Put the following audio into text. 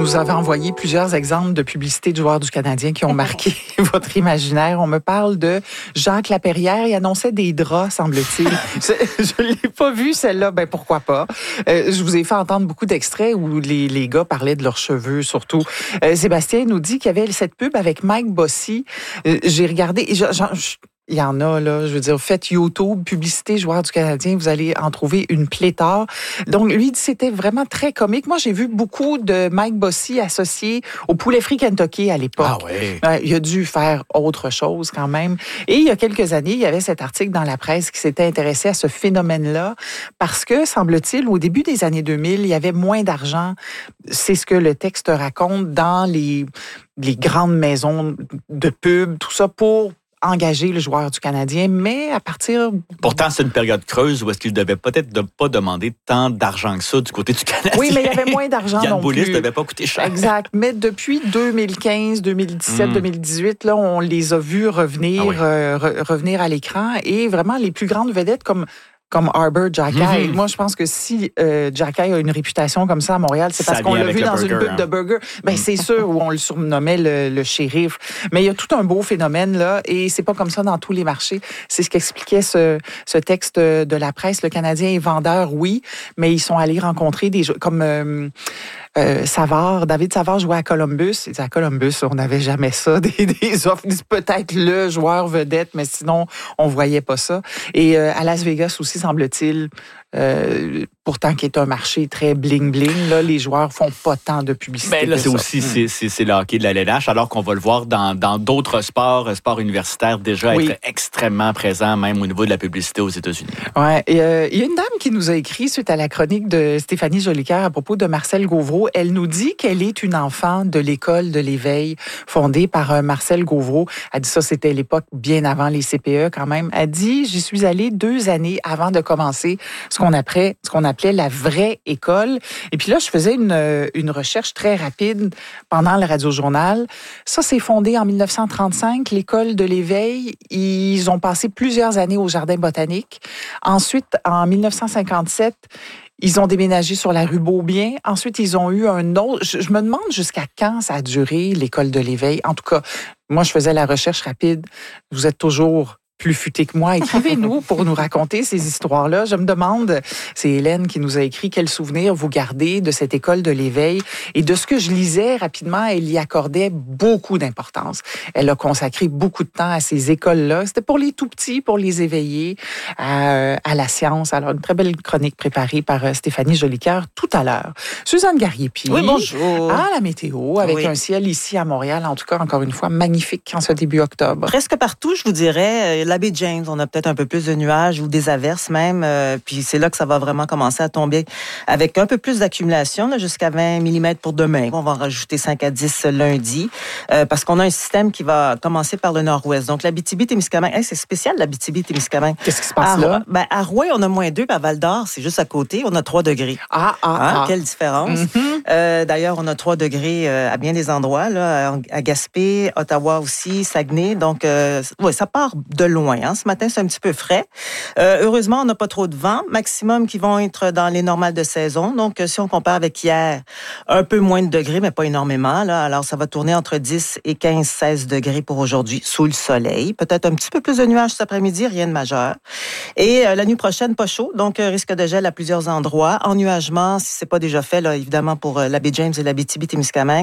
nous avez envoyé plusieurs exemples de publicités de joueurs du Canadien qui ont marqué votre imaginaire. On me parle de Jacques Lapérière. Il annonçait des draps, semble-t-il. Je ne l'ai pas vu, celle-là. Ben, pourquoi pas? Je vous ai fait entendre beaucoup d'extraits où les gars parlaient de leurs cheveux, surtout. Sébastien nous dit qu'il y avait cette pub avec Mike Bossy. J'ai regardé... Il y en a, là, je veux dire, faites YouTube, publicité, joueurs du Canadien, vous allez en trouver une pléthore. Donc, lui, c'était vraiment très comique. Moi, j'ai vu beaucoup de Mike Bossy associé au poulet frit Kentucky à l'époque. Ah oui. Il a dû faire autre chose quand même. Et il y a quelques années, il y avait cet article dans la presse qui s'était intéressé à ce phénomène-là parce que, semble-t-il, au début des années 2000, il y avait moins d'argent. C'est ce que le texte raconte dans les grandes maisons de pub, tout ça pour engager le joueur du Canadien, mais à partir... Pourtant, c'est une période creuse où est-ce qu'il ne devait peut-être pas demander tant d'argent que ça du côté du Canadien. Oui, mais il y avait moins d'argent Yann non Boulis plus. ne devait pas coûter cher. Exact. Mais depuis 2015, 2017, 2018, là, on les a vus revenir, revenir à l'écran et vraiment les plus grandes vedettes comme Arbor Jackay. Moi, je pense que si Jackay a une réputation comme ça à Montréal, c'est parce qu'on l'a vu dans une pub de burger. Ben, c'est sûr, où on le surnommait le shérif. Mais il y a tout un beau phénomène, là, et c'est pas comme ça dans tous les marchés. C'est ce qu'expliquait ce texte de la presse. Le Canadien est vendeur, oui, mais ils sont allés rencontrer des joueurs comme... Savard, David Savard jouait à Columbus. Il dit à Columbus, on n'avait jamais ça, des offres. Peut-être le joueur vedette, mais sinon, on voyait pas ça. Et à Las Vegas aussi, semble-t-il, pourtant qui est un marché très bling-bling, là, les joueurs font pas tant de publicité. Mais là, c'est ça. aussi c'est le hockey de la LNH, alors qu'on va le voir dans d'autres sports universitaires déjà être extrêmement présent, même au niveau de la publicité aux États-Unis. Ouais. Il y a une dame qui nous a écrit suite à la chronique de Stéphanie Jolicoeur à propos de Marcel Gauvreau. Elle nous dit qu'elle est une enfant de l'école de l'éveil fondée par Marcel Gauvreau. Elle dit ça, c'était l'époque bien avant les CPE quand même. Elle dit, j'y suis allée 2 années avant de commencer ce qu'on appelait la vraie école. Et puis là, je faisais une recherche très rapide pendant le radiojournal. Ça, c'est fondé en 1935, l'école de l'éveil. Ils ont passé plusieurs années au Jardin botanique. Ensuite, en 1957, ils ont déménagé sur la rue Beaubien. Ensuite, ils ont eu un autre... Je me demande jusqu'à quand ça a duré, l'école de l'éveil. En tout cas, moi, je faisais la recherche rapide. Vous êtes toujours plus futé que moi. Écrivez-nous pour nous raconter ces histoires-là. Je me demande, c'est Hélène qui nous a écrit, quel souvenir vous gardez de cette école de l'éveil. Et de ce que je lisais rapidement, elle y accordait beaucoup d'importance. Elle a consacré beaucoup de temps à ces écoles-là. C'était pour les tout-petits, pour les éveiller à la science. Alors, une très belle chronique préparée par Stéphanie Jolicoeur tout à l'heure. Suzanne Garriépi. Oui, bonjour. À la météo, avec un ciel ici à Montréal, en tout cas, encore une fois, magnifique en ce début octobre. Presque partout, je vous dirais. La baie James, on a peut-être un peu plus de nuages ou des averses même. Puis c'est là que ça va vraiment commencer à tomber avec un peu plus d'accumulation, là, jusqu'à 20 mm pour demain. On va en rajouter 5 à 10 lundi parce qu'on a un système qui va commencer par le nord-ouest. Donc, l'Abitibi-Témiscamingue, c'est spécial, l'Abitibi-Témiscamingue. Qu'est-ce qui se passe là? À Rouyn, on a -2, puis à Val-d'Or, c'est juste à côté, on a 3 degrés. Quelle différence. D'ailleurs, on a 3 degrés à bien des endroits, là, à Gaspé, Ottawa aussi, Saguenay. Donc, ça part de loin. Hein. Ce matin, c'est un petit peu frais. Heureusement, on n'a pas trop de vent. Maximum qui vont être dans les normales de saison. Donc, si on compare avec hier, un peu moins de degrés, mais pas énormément. Là. Alors, ça va tourner entre 10 et 15, 16 degrés pour aujourd'hui, sous le soleil. Peut-être un petit peu plus de nuages cet après-midi, rien de majeur. Et la nuit prochaine, pas chaud. Donc, risque de gel à plusieurs endroits. Ennuagement, si c'est pas déjà fait, là, évidemment, pour la baie James et l'Abitibi-Témiscamingue.